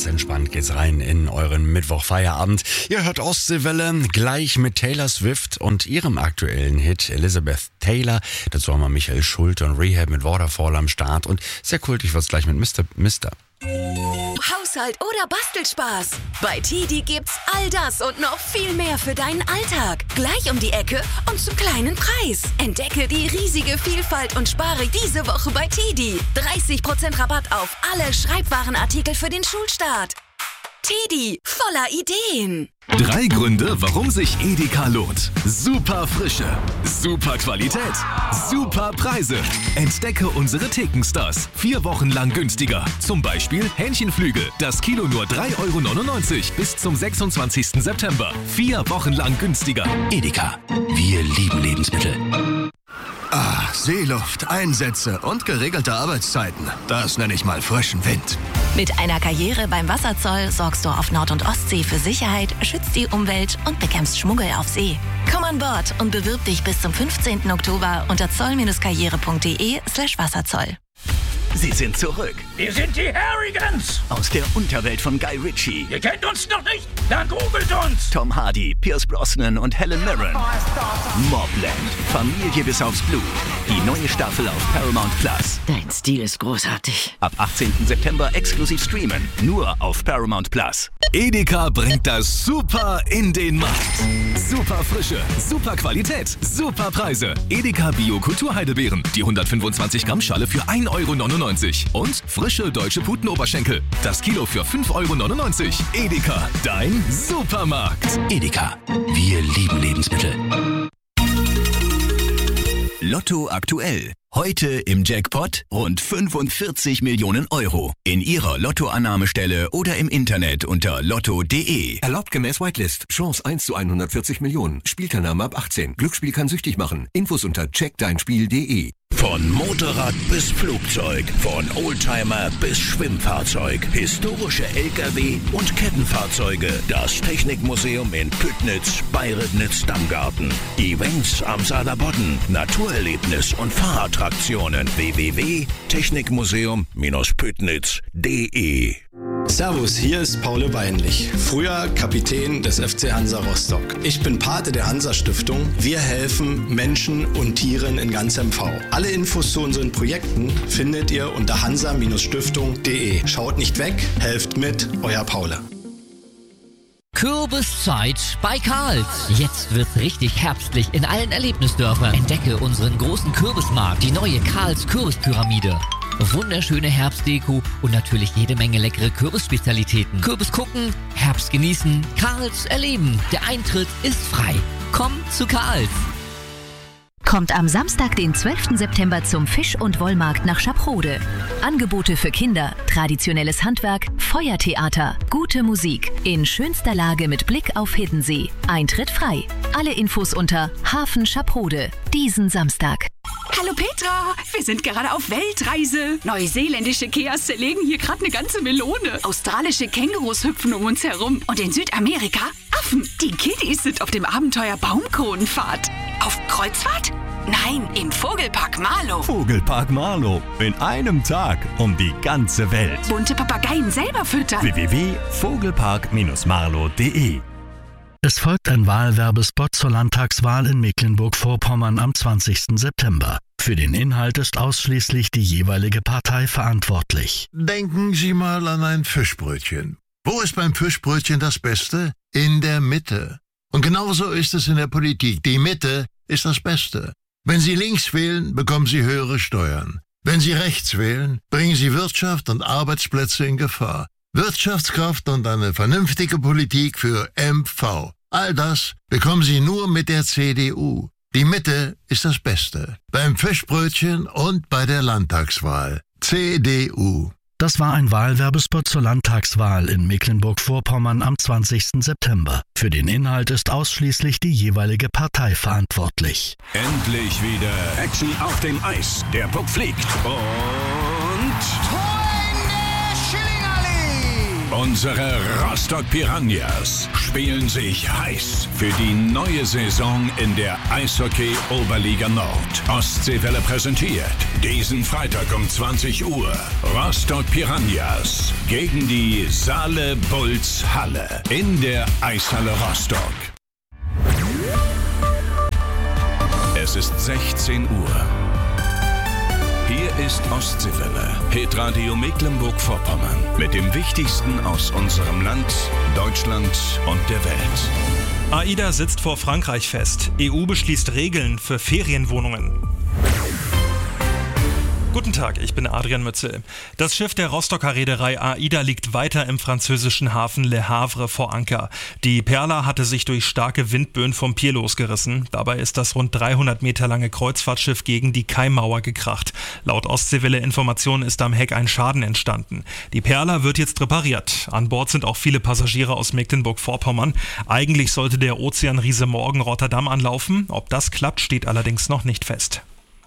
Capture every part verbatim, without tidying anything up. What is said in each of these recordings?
Ganz entspannt geht's rein in euren Mittwochfeierabend. Ihr hört Ostseewelle, gleich mit Taylor Swift und ihrem aktuellen Hit Elizabeth Taylor. Dazu haben wir Michael Schulte und Rehab mit Waterfall am Start. Und sehr kultig wird's gleich mit Mister Mister Haushalt oder Bastelspaß? Bei Tidi gibt's all das und noch viel mehr für deinen Alltag. Gleich um die Ecke und zum kleinen Preis. Entdecke die riesige Vielfalt und spare diese Woche bei Tidi. dreißig Prozent Rabatt auf alle Schreibwarenartikel für den Schulstart. Tidi, voller Ideen. Drei Gründe, warum sich Edeka lohnt. Super Frische, super Qualität, super Preise. Entdecke unsere Thekenstars. Vier Wochen lang günstiger. Zum Beispiel Hähnchenflügel. Das Kilo nur drei Euro neunundneunzig bis zum sechsundzwanzigsten September. Vier Wochen lang günstiger. Edeka, wir lieben Lebensmittel. Ah, Seeluft, Einsätze und geregelte Arbeitszeiten. Das nenne ich mal frischen Wind. Mit einer Karriere beim Wasserzoll sorgst du auf Nord- und Ostsee für Sicherheit, schützt die Umwelt und bekämpfst Schmuggel auf See. Komm an Bord und bewirb dich bis zum fünfzehnten Oktober unter zoll-karriere.de slash Wasserzoll. Sie sind zurück. Wir sind die Harrigans. Aus der Unterwelt von Guy Ritchie. Ihr kennt uns noch nicht? Dann googelt uns. Tom Hardy, Pierce Brosnan und Helen Mirren. Mobland. Familie bis aufs Blut. Die neue Staffel auf Paramount Plus. Dein Stil ist großartig. Ab achtzehnten September exklusiv streamen. Nur auf Paramount Plus. Edeka bringt das Super in den Markt. Super Frische, super Qualität, super Preise. Edeka Bio Kulturheidelbeeren. Die hundertfünfundzwanzig Gramm Schale für ein Euro neunundneunzig. Und frische deutsche Putenoberschenkel. Das Kilo für fünf Euro neunundneunzig. Edeka, dein Supermarkt. Edeka, wir lieben Lebensmittel. Lotto aktuell. Heute im Jackpot rund fünfundvierzig Millionen Euro. In Ihrer Lottoannahmestelle oder im Internet unter lotto punkt de. Erlaubt gemäß Whitelist. Chance eins zu hundertvierzig Millionen. Spielteilnahme ab achtzehn. Glücksspiel kann süchtig machen. Infos unter check dein spiel punkt de. Von Motorrad bis Flugzeug, von Oldtimer bis Schwimmfahrzeug, historische L K W und Kettenfahrzeuge. Das Technikmuseum in Püttnitz, Bayrednitz-Dammgarten. Events am Saarlandbodden, Naturerlebnis und Fahrattraktionen. w w w punkt technikmuseum Püttnitz punkt de. Servus, hier ist Paul Weinlich, früher Kapitän des F C Hansa Rostock. Ich bin Pate der Hansa-Stiftung. Wir helfen Menschen und Tieren in ganz M V. Alle Infos zu unseren Projekten findet ihr unter hansa Stiftung punkt de. Schaut nicht weg, helft mit, euer Paul. Kürbiszeit bei Karls. Jetzt wird's richtig herbstlich in allen Erlebnisdörfern. Entdecke unseren großen Kürbismarkt, die neue Karls Kürbispyramide. Wunderschöne Herbstdeko und natürlich jede Menge leckere Kürbisspezialitäten. Kürbis gucken, Herbst genießen, Karls erleben. Der Eintritt ist frei. Komm zu Karls. Kommt am Samstag, den zwölften September zum Fisch- und Wollmarkt nach Schaprode. Angebote für Kinder, traditionelles Handwerk, Feuertheater, gute Musik in schönster Lage mit Blick auf Hiddensee. Eintritt frei. Alle Infos unter Hafen Schaprode. Diesen Samstag. Hallo Petra, wir sind gerade auf Weltreise. Neuseeländische Keas zerlegen hier gerade eine ganze Melone. Australische Kängurus hüpfen um uns herum. Und in Südamerika Affen. Die Kiddies sind auf dem Abenteuer Baumkronenfahrt. Auf Kreuzfahrt? Nein, im Vogelpark Marlow. Vogelpark Marlow. In einem Tag um die ganze Welt. Bunte Papageien selber füttern. w w w punkt vogelpark marlow punkt de. Es folgt ein Wahlwerbespot zur Landtagswahl in Mecklenburg-Vorpommern am zwanzigsten September. Für den Inhalt ist ausschließlich die jeweilige Partei verantwortlich. Denken Sie mal an ein Fischbrötchen. Wo ist beim Fischbrötchen das Beste? In der Mitte. Und genauso ist es in der Politik. Die Mitte ist das Beste. Wenn Sie links wählen, bekommen Sie höhere Steuern. Wenn Sie rechts wählen, bringen Sie Wirtschaft und Arbeitsplätze in Gefahr. Wirtschaftskraft und eine vernünftige Politik für M V. All das bekommen Sie nur mit der C D U. Die Mitte ist das Beste. Beim Fischbrötchen und bei der Landtagswahl. C D U. Das war ein Wahlwerbespot zur Landtagswahl in Mecklenburg-Vorpommern am zwanzigsten September. Für den Inhalt ist ausschließlich die jeweilige Partei verantwortlich. Endlich wieder Action auf dem Eis. Der Puck fliegt und... Tor in der Schillingallee! Unsere Rostock Piranhas spielen sich heiß für die neue Saison in der Eishockey-Oberliga Nord. Ostseewelle präsentiert diesen Freitag um zwanzig Uhr Rostock Piranhas gegen die Saale Bulls Halle in der Eishalle Rostock. Es ist sechzehn Uhr. Hier ist Ostseewelle, Hitradio Mecklenburg-Vorpommern mit dem Wichtigsten aus unserem Land, Deutschland und der Welt. AIDA sitzt vor Frankreich fest. E U beschließt Regeln für Ferienwohnungen. Guten Tag, ich bin Adrian Mützel. Das Schiff der Rostocker Reederei AIDA liegt weiter im französischen Hafen Le Havre vor Anker. Die Perla hatte sich durch starke Windböen vom Pier losgerissen. Dabei ist das rund dreihundert Meter lange Kreuzfahrtschiff gegen die Keimmauer gekracht. Laut Ostseewelle-Informationen ist am Heck ein Schaden entstanden. Die Perla wird jetzt repariert. An Bord sind auch viele Passagiere aus Mecklenburg-Vorpommern. Eigentlich sollte der Ozeanriese morgen Rotterdam anlaufen. Ob das klappt, steht allerdings noch nicht fest.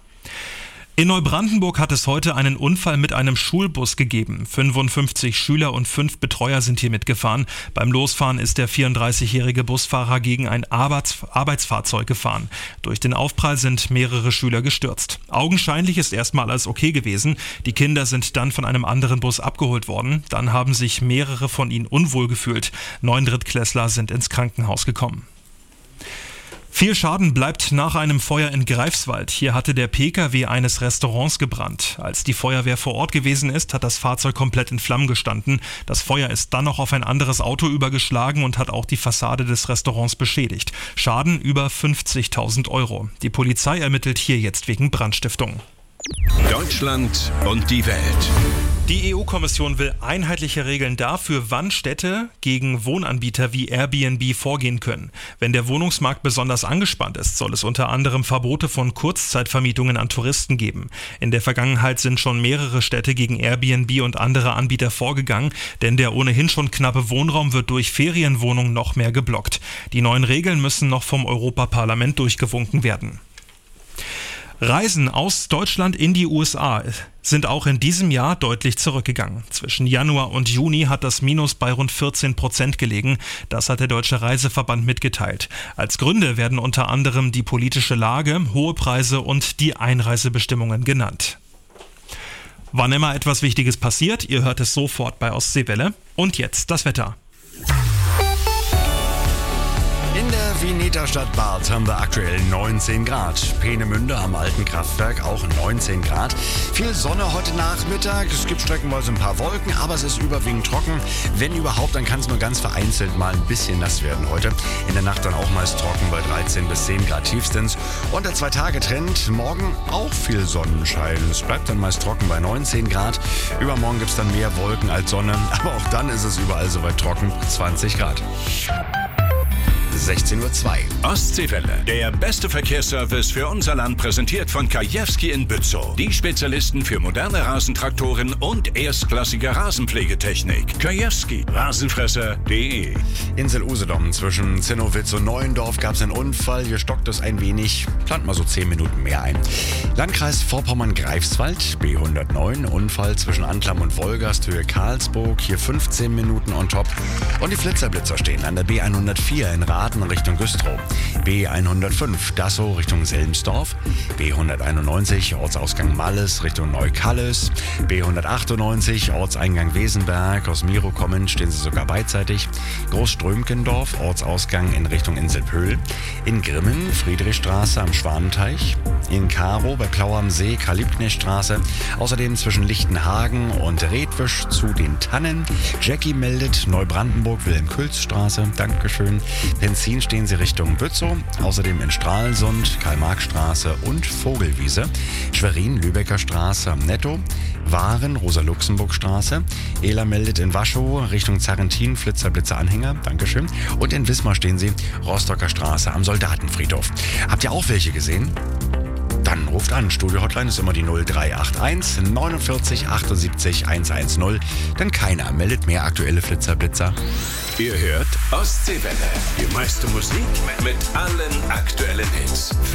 In Neubrandenburg hat es heute einen Unfall mit einem Schulbus gegeben. fünfundfünfzig Schüler und fünf Betreuer sind hier mitgefahren. Beim Losfahren ist der vierunddreißigjährige Busfahrer gegen ein Arbeits- Arbeitsfahrzeug gefahren. Durch den Aufprall sind mehrere Schüler gestürzt. Augenscheinlich ist erstmal alles okay gewesen. Die Kinder sind dann von einem anderen Bus abgeholt worden. Dann haben sich mehrere von ihnen unwohl gefühlt. Neun Drittklässler sind ins Krankenhaus gekommen. Viel Schaden bleibt nach einem Feuer in Greifswald. Hier hatte der Pkw eines Restaurants gebrannt. Als die Feuerwehr vor Ort gewesen ist, hat das Fahrzeug komplett in Flammen gestanden. Das Feuer ist dann noch auf ein anderes Auto übergeschlagen und hat auch die Fassade des Restaurants beschädigt. Schaden über fünfzigtausend Euro. Die Polizei ermittelt hier jetzt wegen Brandstiftung. Deutschland und die Welt. Die E U-Kommission will einheitliche Regeln dafür, wann Städte gegen Wohnanbieter wie Airbnb vorgehen können. Wenn der Wohnungsmarkt besonders angespannt ist, soll es unter anderem Verbote von Kurzzeitvermietungen an Touristen geben. In der Vergangenheit sind schon mehrere Städte gegen Airbnb und andere Anbieter vorgegangen, denn der ohnehin schon knappe Wohnraum wird durch Ferienwohnungen noch mehr geblockt. Die neuen Regeln müssen noch vom Europaparlament durchgewunken werden. Reisen aus Deutschland in die U S A sind auch in diesem Jahr deutlich zurückgegangen. Zwischen Januar und Juni hat das Minus bei rund vierzehn Prozent gelegen. Das hat der Deutsche Reiseverband mitgeteilt. Als Gründe werden unter anderem die politische Lage, hohe Preise und die Einreisebestimmungen genannt. Wann immer etwas Wichtiges passiert, ihr hört es sofort bei Ostseewelle. Und jetzt das Wetter. In der Vineta Stadt Barth haben wir aktuell neunzehn Grad. Peenemünde am alten Kraftwerk auch neunzehn Grad. Viel Sonne heute Nachmittag. Es gibt streckenweise ein paar Wolken, aber es ist überwiegend trocken. Wenn überhaupt, dann kann es nur ganz vereinzelt mal ein bisschen nass werden heute. In der Nacht dann auch meist trocken bei dreizehn bis zehn Grad tiefstens. Und der Zwei-Tage-Trend, morgen auch viel Sonnenschein. Es bleibt dann meist trocken bei neunzehn Grad. Übermorgen gibt es dann mehr Wolken als Sonne. Aber auch dann ist es überall soweit trocken, zwanzig Grad. sechzehn Uhr zwei. Ostseewelle, der beste Verkehrsservice für unser Land, präsentiert von Kajewski in Bützow. Die Spezialisten für moderne Rasentraktoren und erstklassige Rasenpflegetechnik. Kajewski, rasenfresser punkt de. Insel Usedom zwischen Zinnowitz und Neuendorf gab es einen Unfall. Hier stockt es ein wenig. Plant mal so zehn Minuten mehr ein. Landkreis Vorpommern-Greifswald, B hundertneun. Unfall zwischen Anklam und Wolgast, Höhe Karlsburg. Hier fünfzehn Minuten on top. Und die Flitzer-Blitzer stehen an der B hundertvier in Rath Richtung Güstrow, B hundertfünf Dassow Richtung Selmsdorf, B hunderteinundneunzig Ortsausgang Malles Richtung Neukalles, B hundertachtundneunzig Ortseingang Wesenberg, aus Miro kommend stehen sie sogar beidseitig, Großströmkendorf Ortsausgang in Richtung Inselpöhl, in Grimmen Friedrichstraße am Schwanenteich, in Karow bei Plau am See Karl-Liebknecht-Straße, außerdem zwischen Lichtenhagen und Redwisch zu den Tannen. Jackie meldet Neubrandenburg Wilhelm-Külz-Straße, Dankeschön. Benzin stehen sie Richtung Bützow, außerdem in Stralsund, Karl-Marx-Straße und Vogelwiese, Schwerin, Lübecker Straße am Netto, Waren, Rosa-Luxemburg-Straße, Ela meldet in Waschow Richtung Zarrentin, Flitzer, Blitzer, Anhänger, Dankeschön. Und in Wismar stehen sie, Rostocker Straße am Soldatenfriedhof. Habt ihr auch welche gesehen? Dann ruft an. Studio-Hotline ist immer die null drei acht eins neunundvierzig achtundsiebzig hundertzehn. Denn keiner meldet mehr aktuelle Flitzer-Blitzer. Ihr hört Ostseewelle. Die meiste Musik mit allen aktuellen Hits.